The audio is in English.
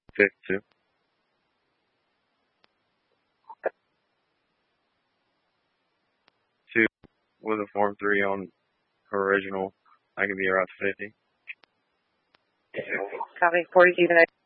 52. Two with a Form 3 on her original. I can be around 50. Copy, 42 United.